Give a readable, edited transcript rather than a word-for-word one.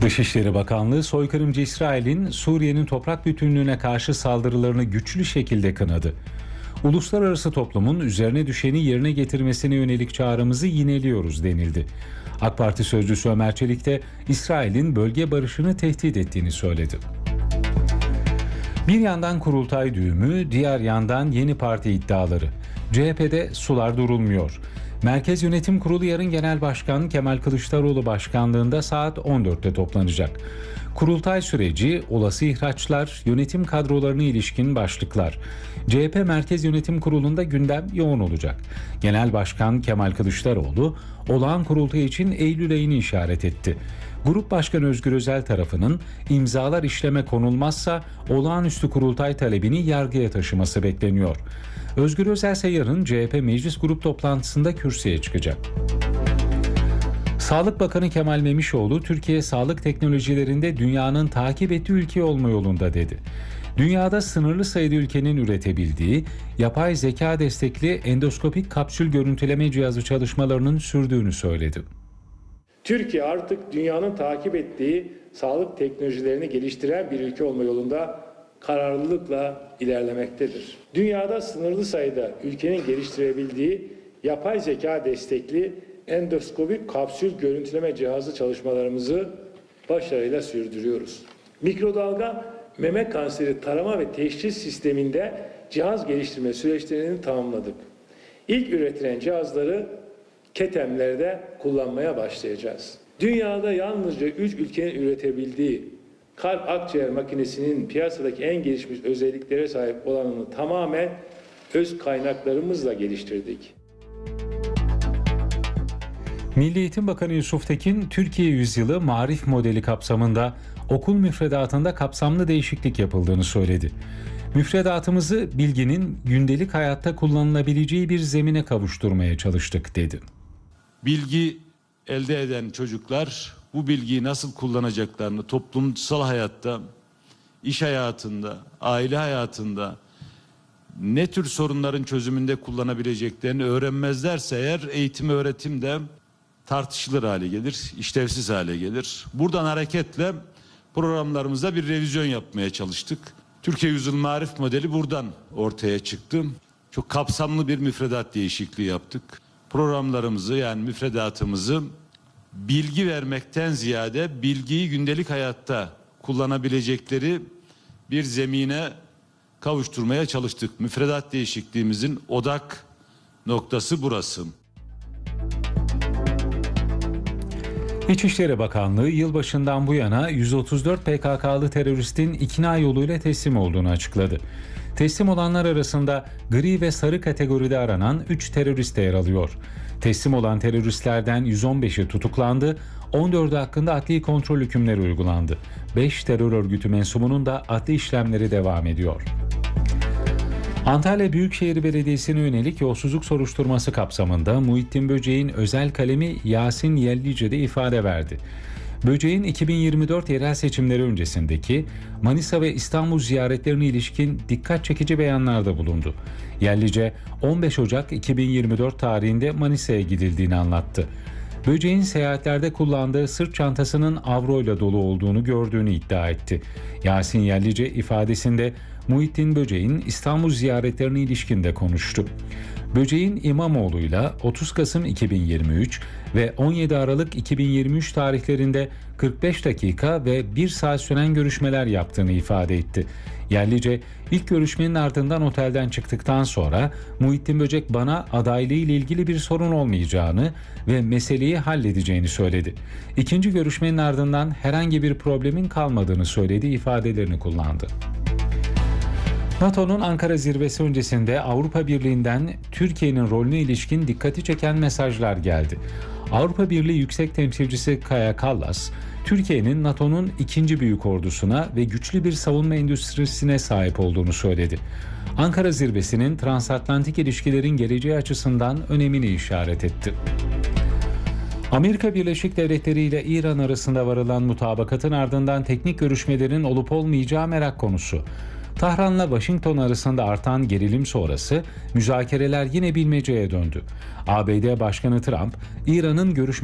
Dışişleri Bakanlığı soykırımcı İsrail'in Suriye'nin toprak bütünlüğüne karşı saldırılarını güçlü şekilde kınadı. Uluslararası toplumun üzerine düşeni yerine getirmesine yönelik çağrımızı yineliyoruz denildi. AK Parti sözcüsü Ömer Çelik de İsrail'in bölge barışını tehdit ettiğini söyledi. Bir yandan kurultay düğümü, diğer yandan yeni parti iddiaları. CHP'de sular durulmuyor. Merkez Yönetim Kurulu yarın Genel Başkan Kemal Kılıçdaroğlu başkanlığında saat 14'te toplanacak. Kurultay süreci, olası ihraçlar, yönetim kadrolarına ilişkin başlıklar. CHP Merkez Yönetim Kurulu'nda gündem yoğun olacak. Genel Başkan Kemal Kılıçdaroğlu, olağan kurultay için Eylül ayını işaret etti. Grup Başkanı Özgür Özel tarafının imzalar işleme konulmazsa olağanüstü kurultay talebini yargıya taşıması bekleniyor. Özgür Özel ise yarın CHP Meclis Grup toplantısında kürsüye çıkacak. Sağlık Bakanı Kemal Memişoğlu, Türkiye sağlık teknolojilerinde dünyanın takip ettiği ülke olma yolunda dedi. Dünyada sınırlı sayıda ülkenin üretebildiği, yapay zeka destekli endoskopik kapsül görüntüleme cihazı çalışmalarının sürdüğünü söyledi. Türkiye artık dünyanın takip ettiği sağlık teknolojilerini geliştiren bir ülke olma yolunda kararlılıkla ilerlemektedir. Dünyada sınırlı sayıda ülkenin geliştirebildiği yapay zeka destekli endoskopik kapsül görüntüleme cihazı çalışmalarımızı başarıyla sürdürüyoruz. Mikrodalga meme kanseri tarama ve teşhis sisteminde cihaz geliştirme süreçlerini tamamladık. İlk üretilen cihazları KETEM'lerde kullanmaya başlayacağız. Dünyada yalnızca 3 ülkenin üretebildiği kalp akciğer makinesinin piyasadaki en gelişmiş özelliklere sahip olanını tamamen öz kaynaklarımızla geliştirdik. Milli Eğitim Bakanı Yusuf Tekin, Türkiye Yüzyılı Marif modeli kapsamında okul müfredatında kapsamlı değişiklik yapıldığını söyledi. Müfredatımızı bilginin gündelik hayatta kullanılabileceği bir zemine kavuşturmaya çalıştık dedi. Bilgi elde eden çocuklar bu bilgiyi nasıl kullanacaklarını toplumsal hayatta, iş hayatında, aile hayatında ne tür sorunların çözümünde kullanabileceklerini öğrenmezlerse eğer eğitim öğretim de tartışılır hale gelir, işlevsiz hale gelir. Buradan hareketle programlarımızda bir revizyon yapmaya çalıştık. Türkiye Yüzyılı Marif modeli buradan ortaya çıktı. Çok kapsamlı bir müfredat değişikliği yaptık. Programlarımızı yani müfredatımızı bilgi vermekten ziyade bilgiyi gündelik hayatta kullanabilecekleri bir zemine kavuşturmaya çalıştık. Müfredat değişikliğimizin odak noktası burası. İçişleri Bakanlığı yılbaşından bu yana 134 PKK'lı teröristin ikna yoluyla teslim olduğunu açıkladı. Teslim olanlar arasında gri ve sarı kategoride aranan 3 terörist de yer alıyor. Teslim olan teröristlerden 115'i tutuklandı, 14'ü hakkında adli kontrol hükümleri uygulandı. 5 terör örgütü mensubunun da adli işlemleri devam ediyor. Antalya Büyükşehir Belediyesi'ne yönelik yolsuzluk soruşturması kapsamında Muhittin Böcek'in özel kalemi Yasin Yellice de ifade verdi. Böcek'in 2024 yerel seçimleri öncesindeki Manisa ve İstanbul ziyaretlerine ilişkin dikkat çekici beyanlarda bulundu. Yellice 15 Ocak 2024 tarihinde Manisa'ya gidildiğini anlattı. Böcek'in seyahatlerde kullandığı sırt çantasının avroyla dolu olduğunu gördüğünü iddia etti. Yasin Yellice ifadesinde Muhittin Böcek'in İstanbul ziyaretlerine ilişkin de konuştu. Böcek'in İmamoğlu'yla 30 Kasım 2023 ve 17 Aralık 2023 tarihlerinde 45 dakika ve 1 saat süren görüşmeler yaptığını ifade etti. Yellice, ilk görüşmenin ardından otelden çıktıktan sonra Muhittin Böcek bana adaylığı ile ilgili bir sorun olmayacağını ve meseleyi halledeceğini söyledi. İkinci görüşmenin ardından herhangi bir problemin kalmadığını söylediği ifadelerini kullandı. NATO'nun Ankara zirvesi öncesinde Avrupa Birliği'nden Türkiye'nin rolüne ilişkin dikkati çeken mesajlar geldi. Avrupa Birliği Yüksek Temsilcisi Kaja Kallas, Türkiye'nin NATO'nun ikinci büyük ordusuna ve güçlü bir savunma endüstrisine sahip olduğunu söyledi. Ankara zirvesinin transatlantik ilişkilerin geleceği açısından önemini işaret etti. Amerika Birleşik Devletleri ile İran arasında varılan mutabakatın ardından teknik görüşmelerin olup olmayacağı merak konusu. Tahran'la Washington arasında artan gerilim sonrası müzakereler yine bilmeceye döndü. ABD Başkanı Trump, İran'ın görüşmeleri